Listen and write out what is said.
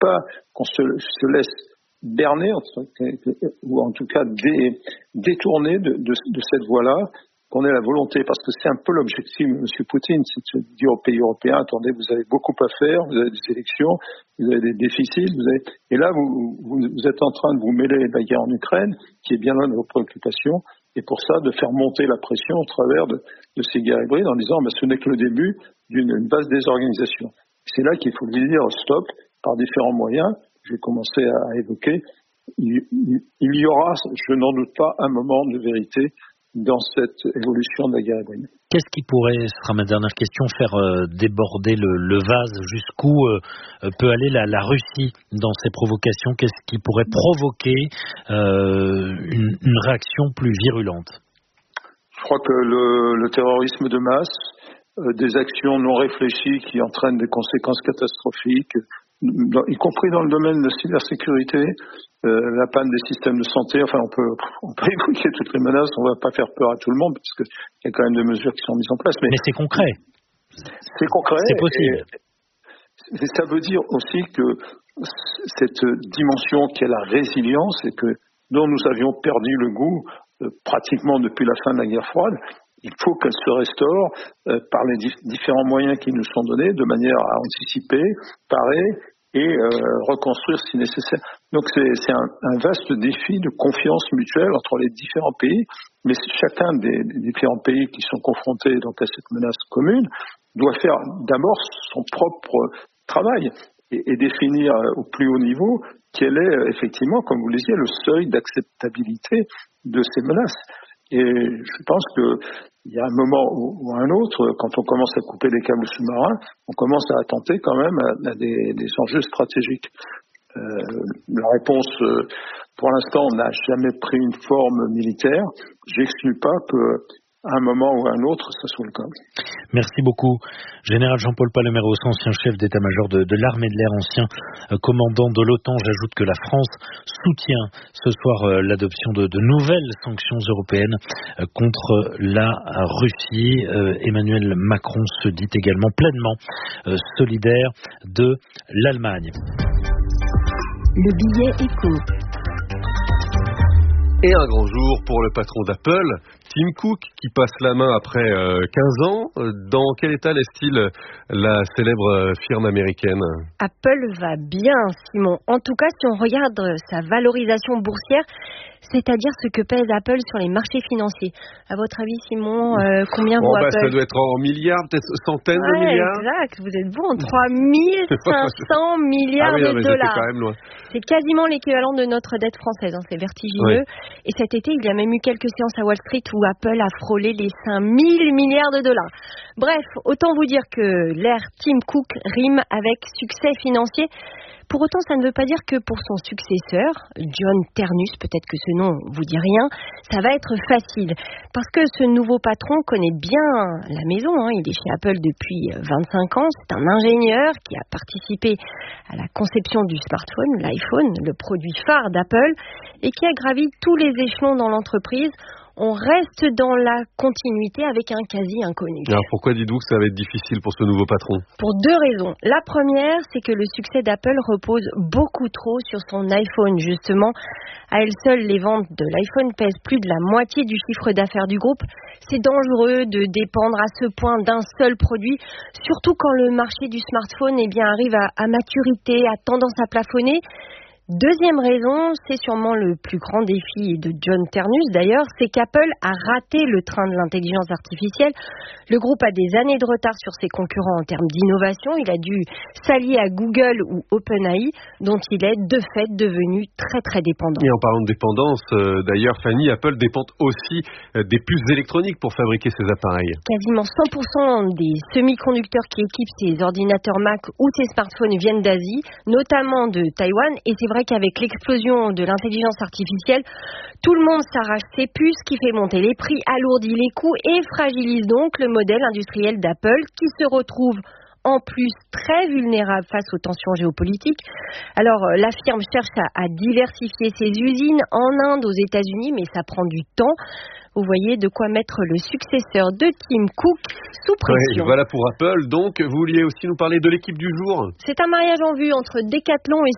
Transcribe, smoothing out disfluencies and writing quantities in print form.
pas qu'on se laisse berner, ou en tout cas détourner de cette voie-là, qu'on ait la volonté, parce que c'est un peu l'objectif de M. Poutine, c'est de dire aux pays européens, attendez, vous avez beaucoup à faire, vous avez des élections, vous avez des déficits, et là, vous êtes en train de vous mêler de la guerre en Ukraine, qui est bien loin de vos préoccupations, et pour ça, de faire monter la pression au travers de ces guerres hybrides, en disant, ce n'est que le début d'une vaste désorganisation. C'est là qu'il faut lui dire stop, par différents moyens. Je vais commencer à évoquer. Il y aura, je n'en doute pas, un moment de vérité dans cette évolution de la guerre hybride. Qu'est-ce qui pourrait, ce sera ma dernière question, faire déborder le vase? Jusqu'où peut aller la Russie dans ses provocations? Qu'est-ce qui pourrait provoquer une réaction plus virulente? Je crois que le terrorisme de masse, des actions non réfléchies qui entraînent des conséquences catastrophiques, y compris dans le domaine de la cybersécurité, la panne des systèmes de santé, enfin on peut évoquer toutes les menaces, on va pas faire peur à tout le monde parce qu'il y a quand même des mesures qui sont mises en place. Mais c'est concret. C'est concret. C'est possible. Et ça veut dire aussi que cette dimension qui est la résilience et dont nous avions perdu le goût pratiquement depuis la fin de la guerre froide, il faut qu'elle se restaure par les différents moyens qui nous sont donnés de manière à anticiper, parer et reconstruire si nécessaire. Donc c'est un vaste défi de confiance mutuelle entre les différents pays, mais chacun des différents pays qui sont confrontés donc à cette menace commune doit faire d'abord son propre travail et définir au plus haut niveau quel est effectivement, comme vous le disiez, le seuil d'acceptabilité de ces menaces. Et je pense qu'il y a un moment ou un autre, quand on commence à couper les câbles sous-marins, on commence à attenter quand même à des enjeux stratégiques. La réponse, pour l'instant, n'a jamais pris une forme militaire. J'exclus pas qu'à un moment ou à un autre, ça soit le cas. Merci beaucoup. Général Jean-Paul Paloméros, ancien chef d'état-major de l'armée de l'air, ancien commandant de l'OTAN. J'ajoute que la France soutient ce soir l'adoption de nouvelles sanctions européennes contre la Russie. Emmanuel Macron se dit également pleinement solidaire de l'Allemagne. Le billet écho. Et un grand jour pour le patron d'Apple, Tim Cook, qui passe la main après 15 ans. Dans quel état laisse-t-il la célèbre firme américaine? Apple va bien, Simon. En tout cas, si on regarde sa valorisation boursière, c'est-à-dire ce que pèse Apple sur les marchés financiers. À votre avis, Simon, combien vaut Apple? Ça doit être en milliards, peut-être centaines de milliards. Exact, vous êtes bon, 3500 milliards de dollars. Quand même loin. C'est quasiment l'équivalent de notre dette française, c'est vertigineux. Oui. Et cet été, il y a même eu quelques séances à Wall Street où Apple a frôlé les 5000 milliards de dollars. Bref, autant vous dire que l'ère Tim Cook rime avec succès financier. Pour autant, ça ne veut pas dire que pour son successeur, John Ternus, peut-être que ce nom vous dit rien, ça va être facile. Parce que ce nouveau patron connaît bien la maison, il est chez Apple depuis 25 ans, c'est un ingénieur qui a participé à la conception du smartphone, l'iPhone, le produit phare d'Apple, et qui a gravi tous les échelons dans l'entreprise. On reste dans la continuité avec un quasi-inconnu. Alors pourquoi dites-vous que ça va être difficile pour ce nouveau patron? Pour deux raisons. La première, c'est que le succès d'Apple repose beaucoup trop sur son iPhone. Justement, à elle seule, les ventes de l'iPhone pèsent plus de la moitié du chiffre d'affaires du groupe. C'est dangereux de dépendre à ce point d'un seul produit, surtout quand le marché du smartphone arrive à maturité, à tendance à plafonner. Deuxième raison, c'est sûrement le plus grand défi de John Ternus d'ailleurs, c'est qu'Apple a raté le train de l'intelligence artificielle. Le groupe a des années de retard sur ses concurrents en termes d'innovation. Il a dû s'allier à Google ou OpenAI, dont il est de fait devenu très très dépendant. Et en parlant de dépendance, d'ailleurs Fanny, Apple dépend aussi des puces électroniques pour fabriquer ses appareils. Quasiment 100% des semi-conducteurs qui équipent ses ordinateurs Mac ou ses smartphones viennent d'Asie, notamment de Taïwan, et c'est vrai qu'avec l'explosion de l'intelligence artificielle, tout le monde s'arrache ses puces, qui fait monter les prix, alourdit les coûts et fragilise donc le modèle industriel d'Apple qui se retrouve en plus très vulnérable face aux tensions géopolitiques. Alors la firme cherche à diversifier ses usines en Inde, aux États-Unis, mais ça prend du temps. Vous voyez de quoi mettre le successeur de Tim Cook sous pression. Oui, voilà pour Apple. Donc, vous vouliez aussi nous parler de l'équipe du jour? C'est un mariage en vue entre Decathlon et